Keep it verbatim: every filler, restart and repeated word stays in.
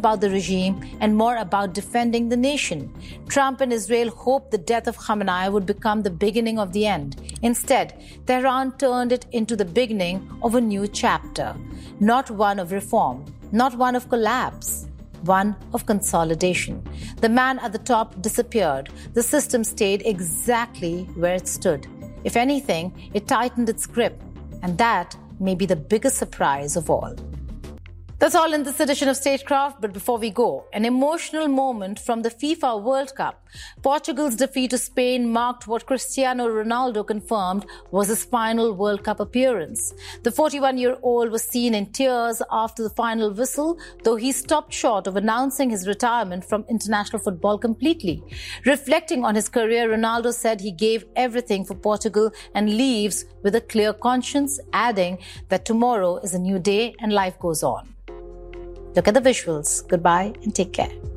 about the regime and more about defending the nation. Trump and Israel hoped the death of Khamenei would become the beginning of the end. Instead, Tehran turned it into the beginning of a new chapter. Not one of reform, not one of collapse, one of consolidation. The man at the top disappeared. The system stayed exactly where it stood. If anything, it tightened its grip. And that may be the biggest surprise of all. That's all in this edition of Statecraft, but before we go, an emotional moment from the FIFA World Cup. Portugal's defeat to Spain marked what Cristiano Ronaldo confirmed was his final World Cup appearance. The forty-one-year-old was seen in tears after the final whistle, though he stopped short of announcing his retirement from international football completely. Reflecting on his career, Ronaldo said he gave everything for Portugal and leaves with a clear conscience, adding that tomorrow is a new day and life goes on. Look at the visuals. Goodbye and take care.